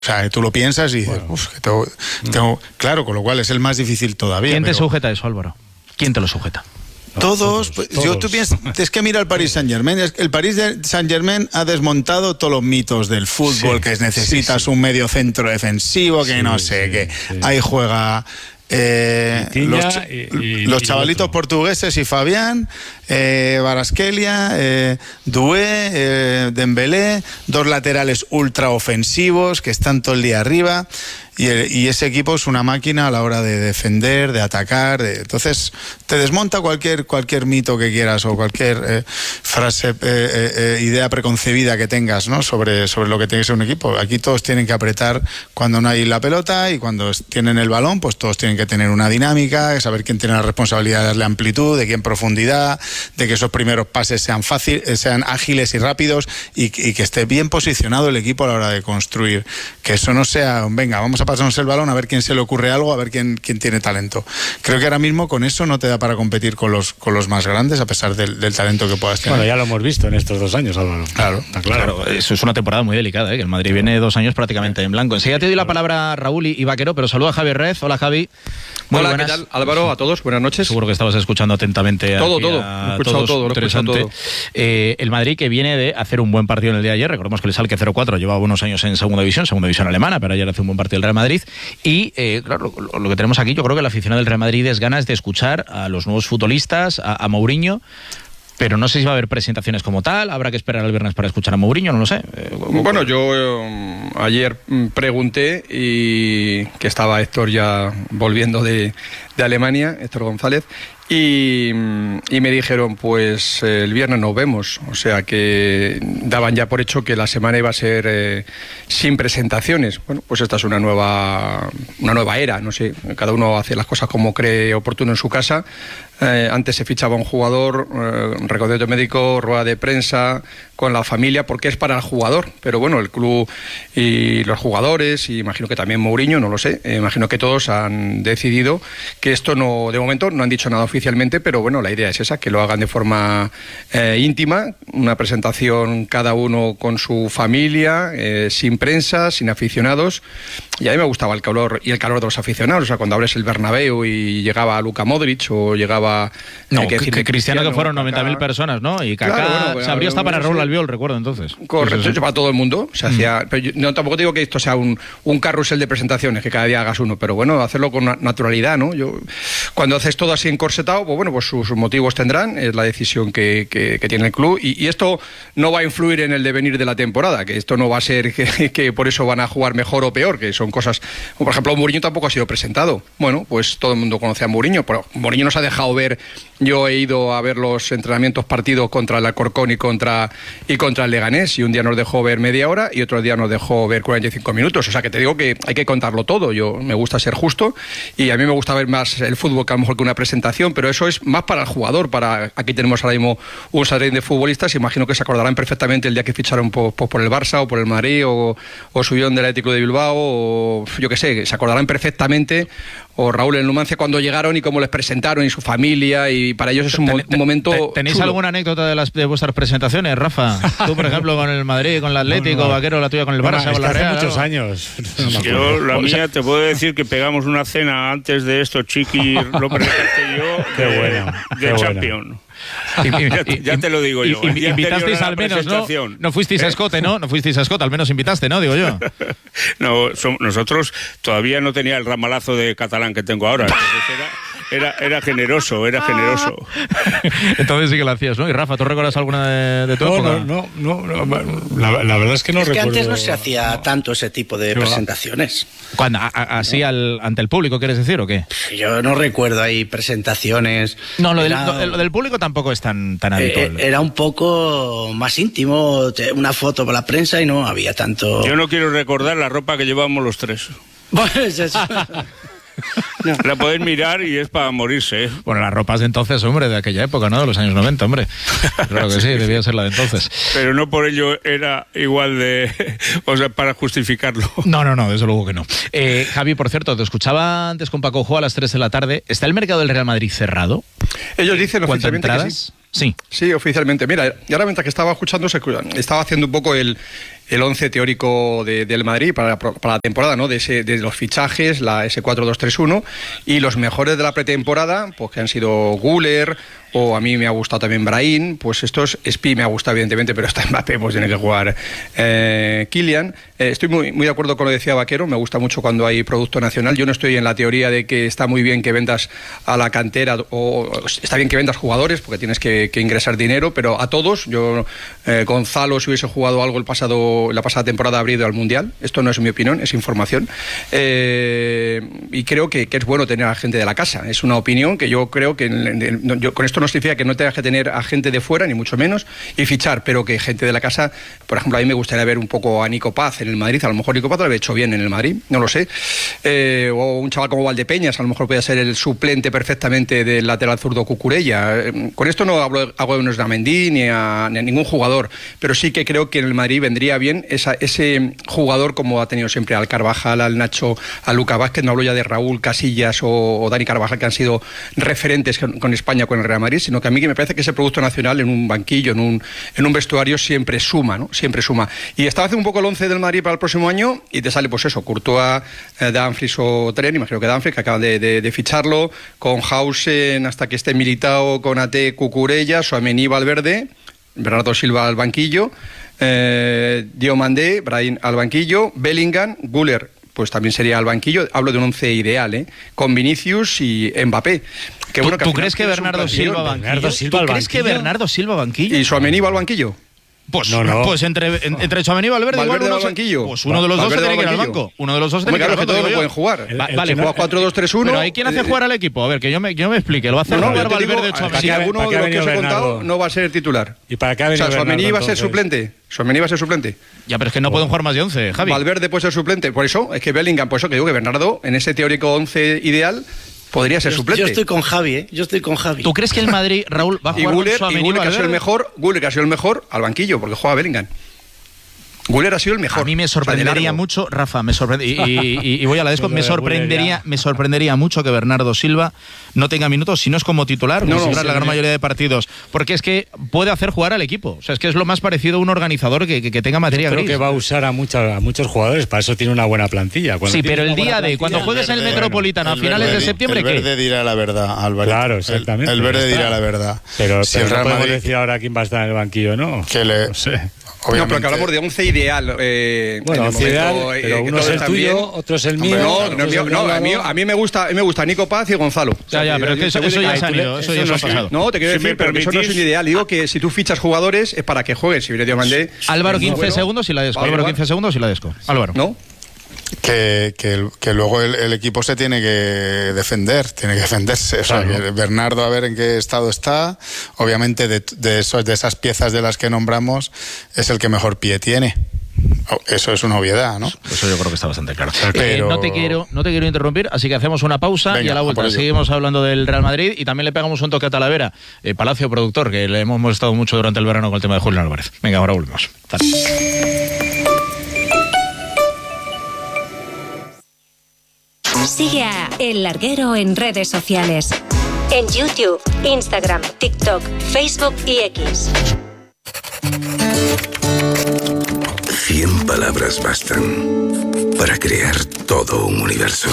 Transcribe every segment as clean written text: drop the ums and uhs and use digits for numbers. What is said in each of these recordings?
O sea, tú lo piensas y dices, claro, con lo cual es el más difícil todavía. ¿Quién te sujeta eso, Álvaro? ¿Quién te lo sujeta? Todos. Tú piensas, es que mira el Paris Saint-Germain. El Paris Saint-Germain ha desmontado todos los mitos del fútbol, que necesitas un medio centro defensivo, que que ahí juega... los chavalitos portugueses y Fabián, Kvaratskhelia, Doué, Dembélé, 2 laterales ultra ofensivos que están todo el día arriba, y ese equipo es una máquina a la hora de defender, de atacar, entonces te desmonta cualquier mito que quieras o cualquier frase, idea preconcebida que tengas, ¿no? sobre lo que tiene que ser un equipo. Aquí todos tienen que apretar cuando no hay la pelota, y cuando tienen el balón, pues todos tienen que tener una dinámica, saber quién tiene la responsabilidad de darle amplitud, de quién profundidad, de que esos primeros pases sean ágiles y rápidos, y que esté bien posicionado el equipo a la hora de construir, que eso no sea, venga, vamos a pasarnos el balón a ver quién se le ocurre algo, a ver quién tiene talento. Creo que ahora mismo con eso no te da para competir con los más grandes, a pesar del talento que puedas tener. Bueno, ya lo hemos visto en estos 2 años, Álvaro. Claro. Eso es una temporada muy delicada, que el Madrid viene 2 años prácticamente en blanco. Enseguida te doy la palabra a Raúl y Vaquero, pero saluda a Javier Rez. Hola, Javi. Hola, buenas. ¿Qué tal, Álvaro? A todos, buenas noches. Seguro que estabas escuchando atentamente todo. Lo he escuchado todo. Interesante. El Madrid, que viene de hacer un buen partido en el día de ayer. Recordemos que el Schalke 04 llevaba unos años en segunda división alemana, pero ayer hace un buen partido el Real Madrid. Y claro, lo que tenemos aquí, yo creo que el aficionado del Real Madrid es ganas de escuchar a los nuevos futbolistas, a Mourinho. Pero no sé si va a haber presentaciones como tal, habrá que esperar el viernes para escuchar a Mourinho, no lo sé. Bueno, yo ayer pregunté, y que estaba Héctor ya volviendo de Alemania, Héctor González, y me dijeron, pues el viernes nos vemos. O sea que daban ya por hecho que la semana iba a ser sin presentaciones. Bueno, pues esta es una nueva era, no sé, cada uno hace las cosas como cree oportuno en su casa. Antes se fichaba un jugador, recorrido médico, rueda de prensa con la familia, porque es para el jugador, pero bueno, el club y los jugadores, y imagino que también Mourinho, no lo sé, imagino que todos han decidido que esto no, de momento no han dicho nada oficialmente, pero bueno, la idea es esa, que lo hagan de forma íntima, una presentación cada uno con su familia, sin prensa, sin aficionados, y a mí me gustaba el calor de los aficionados. O sea, cuando abres el Bernabéu y llegaba Luka Modric o llegaba... que Cristiano, que fueron 90.000 personas, ¿no? Y Kaká, claro, bueno, se abrió hasta para Raúl Albiol, recuerdo entonces. Correcto, eso para todo el mundo. Se hacía, pero yo, no, tampoco digo que esto sea un carrusel de presentaciones, que cada día hagas uno, pero bueno, hacerlo con naturalidad, ¿no? Cuando haces todo así encorsetado, pues bueno, pues sus motivos tendrán, es la decisión que tiene el club, y esto no va a influir en el devenir de la temporada, que esto no va a ser que por eso van a jugar mejor o peor, que son cosas, por ejemplo, Mourinho tampoco ha sido presentado. Bueno, pues todo el mundo conoce a Mourinho, pero Mourinho nos ha dejado ver. Yo he ido a ver los entrenamientos partidos contra el Alcorcón y contra el Leganés, y un día nos dejó ver media hora y otro día nos dejó ver 45 minutos. O sea que te digo que hay que contarlo todo. Yo me gusta ser justo, y a mí me gusta ver más el fútbol que a lo mejor que una presentación, pero eso es más para el jugador. Aquí tenemos ahora mismo un sartén de futbolistas, imagino que se acordarán perfectamente el día que ficharon por el Barça o por el Madrid o subieron del Atlético de Bilbao, o yo qué sé, se acordarán perfectamente, o Raúl en Numancia, cuando llegaron y cómo les presentaron y su familia, y para ellos es un momento ¿Tenéis chulo. alguna anécdota de vuestras presentaciones, Rafa? Tú, por ejemplo, con el Madrid, con el Atlético, Vaquero, la tuya con el Barça, con la Real. Hace muchos años. Yo, la mía, te puedo decir que pegamos una cena antes de esto, Chiqui, lo presentaste yo, de Champions. Ya te lo digo yo. Invitasteis al menos, ¿no? No fuisteis a Escote, ¿no? No fuisteis a Escote, al menos invitaste, ¿no? Digo yo. No, nosotros todavía no tenía el ramalazo de catalán que tengo ahora. Entonces era generoso. Entonces sí que lo hacías, ¿no? Y Rafa, ¿tú recuerdas alguna de tu época? No. La verdad es que no recuerdo. Es que antes no se hacía tanto ese tipo de presentaciones. ¿Cuándo? ¿Así ante el público, quieres decir, o qué? Yo no recuerdo ahí presentaciones. No, lo del público tampoco es tan habitual. Era un poco más íntimo, una foto para la prensa y no había tanto... Yo no quiero recordar la ropa que llevábamos los tres. Pues eso... No. La podéis mirar y es para morirse, ¿eh? Bueno, las ropas de entonces, hombre, de aquella época, ¿no? De los años 90, hombre. Claro que sí, debía ser la de entonces. Pero no por ello era igual de... O sea, para justificarlo. No, desde luego que no. Javi, por cierto, te escuchaba antes con Paco Jo a las 3 de la tarde. ¿Está el mercado del Real Madrid cerrado? Ellos dicen oficialmente que sí. Sí. Sí, oficialmente. Mira, y ahora mientras que estaba escuchando, estaba haciendo un poco el el 11 teórico del Madrid para la temporada, ¿no? De los fichajes, ese 4-2-3-1, y los mejores de la pretemporada, pues que han sido Güler, o a mí me ha gustado también Brahim, pues estos, Spi me ha gustado evidentemente, pero está Mbappé, pues tiene que jugar Kylian. Estoy muy de acuerdo con lo que decía Vaquero, me gusta mucho cuando hay producto nacional. Yo no estoy en la teoría de que está muy bien que vendas a la cantera, o está bien que vendas jugadores, porque tienes que ingresar dinero, pero a todos. Gonzalo, si hubiese jugado algo la pasada temporada, habría ido al Mundial. Esto no es mi opinión, es información. Y creo que es bueno tener a gente de la casa. Es una opinión que yo creo que con esto no significa que no tengas que tener a gente de fuera, ni mucho menos, y fichar, pero que gente de la casa, por ejemplo, a mí me gustaría ver un poco a Nico Paz en el Madrid. A lo mejor Nico Paz lo había hecho bien en el Madrid, no lo sé. O un chaval como Valdepeñas, a lo mejor puede ser el suplente perfectamente del lateral zurdo Cucurella. Con esto no hago de Osnamendi ni a ningún jugador, pero sí que creo que en el Madrid vendría bien ese jugador como ha tenido siempre al Carvajal, al Nacho, a Lucas Vázquez. No hablo ya de Raúl Casillas o Dani Carvajal, que han sido referentes con España, con el Real Madrid, sino que a mí me parece que ese producto nacional en un banquillo, en un vestuario, siempre suma, ¿no? Siempre suma. Y estaba haciendo un poco el 11 del Madrid para el próximo año y te sale, pues eso, Courtois, Dumfries o Tren, imagino que Dumfries, que acaban de ficharlo, con Hausen hasta que esté Militao, con Ate, Cucurella, Tchouaméni, Valverde, Bernardo Silva al banquillo, Diomandé, Brahim al banquillo, Bellingham, Güler, pues también sería al banquillo. Hablo de un 11 ideal, con Vinicius y Mbappé. ¿Tú crees que Bernardo Silva banquillo? ¿Y Tchouaméni va al banquillo? Pues entre Tchouaméni y Valverde va al banquillo. Pues uno de los dos se tiene que ir al banco. Uno de los dos tiene que ir al banco. Todos no pueden jugar. Vale, juega 4-2-3-1. Pero ¿hay quién hace jugar al equipo? A ver, que yo me explique. ¿Lo va a hacer jugar Valverde o Tchouaméni? Que alguno de los que os he contado no va a ser titular. ¿Y para qué ha venido Tchouaméni va a ser suplente. Ya, pero es que no pueden jugar más de 11, Javi. Valverde puede ser suplente. Por eso, es que Bellingham, por eso que digo que Bernardo, en ese teórico 11 ideal, podría ser suplente. Yo estoy con Javi, ¿Tú crees que el Madrid, Raúl, va a jugar con Tchouaméni? Güler, que ha sido el mejor, al banquillo, porque juega Bellingham. Güler ha sido el mejor. A mí me sorprendería mucho, Rafa, y voy a la desco, me sorprendería mucho que Bernardo Silva no tenga minutos, si no es como titular, la gran mayoría de partidos, porque es que puede hacer jugar al equipo. O sea, es que es lo más parecido a un organizador que tenga materia gris. Creo que va a usar a muchos jugadores, para eso tiene una buena plantilla. Sí, pero el día de cuando juegues en el Metropolitano a finales de septiembre, el Verde dirá la verdad, Álvaro. Claro, exactamente. El Verde dirá la verdad. Pero si el Real Madrid, podemos decir ahora quién va a estar en el banquillo, ¿no? No sé. Obviamente. No, pero que hablamos de 11 ideal. Bueno, 11 ideal, pero uno es el tuyo, otro es el mío. A mí me gusta Nico Paz y Gonzalo. Ya, pero es que eso ya se ha ido, eso ya se ha pasado. No, te quiero decir, pero eso no es un ideal. Digo que si tú fichas jugadores es para que jueguen. Si viene Diomandé... Álvaro, 15 segundos y la desco. Álvaro. ¿No? Que luego el equipo se tiene que defenderse. O sea, que Bernardo, a ver en qué estado está. Obviamente de esas piezas de las que nombramos es el que mejor pie tiene. Eso es una obviedad, ¿no? Eso yo creo que está bastante claro. Pero... no te quiero interrumpir, así que hacemos una pausa. Venga, y a la vuelta seguimos hablando del Real Madrid y también le pegamos un toque a Talavera, Palacio productor, que le hemos molestado mucho durante el verano con el tema de Julián Álvarez. Venga, ahora volvemos. Sigue a El Larguero en redes sociales. En YouTube, Instagram, TikTok, Facebook y X. 100 palabras bastan para crear todo un universo.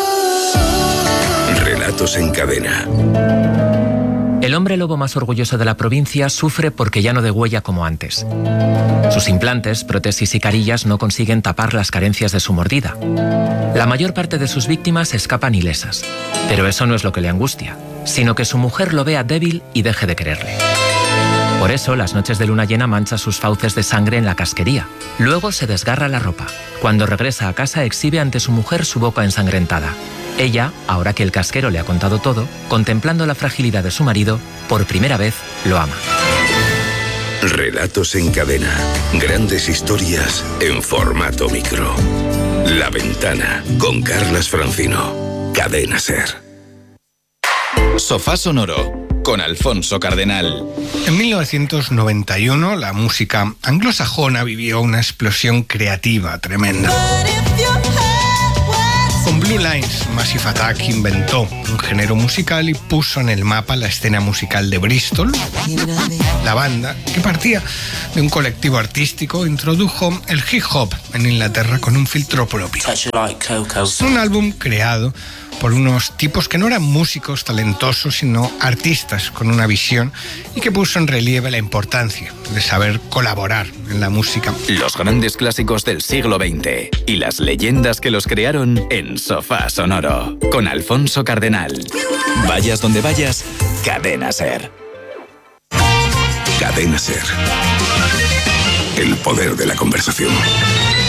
Relatos en cadena. El hombre lobo más orgulloso de la provincia sufre porque ya no degüella como antes. Sus implantes, prótesis y carillas no consiguen tapar las carencias de su mordida. La mayor parte de sus víctimas escapan ilesas. Pero eso no es lo que le angustia, sino que su mujer lo vea débil y deje de quererle. Por eso, las noches de luna llena mancha sus fauces de sangre en la casquería. Luego se desgarra la ropa. Cuando regresa a casa exhibe ante su mujer su boca ensangrentada. Ella, ahora que el casquero le ha contado todo, contemplando la fragilidad de su marido, por primera vez lo ama. Relatos en cadena. Grandes historias en formato micro. La Ventana, con Carlas Francino. Cadena SER. Sofá Sonoro, con Alfonso Cardenal. En 1991, la música anglosajona vivió una explosión creativa tremenda. Con Blue Lines, Massive Attack inventó un género musical y puso en el mapa la escena musical de Bristol. La banda, que partía de un colectivo artístico, introdujo el hip hop en Inglaterra con un filtro propio. Un álbum creado por unos tipos que no eran músicos talentosos, sino artistas con una visión, y que puso en relieve la importancia de saber colaborar en la música. Los grandes clásicos del siglo XX y las leyendas que los crearon en Sofá Sonoro, con Alfonso Cardenal. Vayas donde vayas, Cadena Ser. Cadena Ser. El poder de la conversación.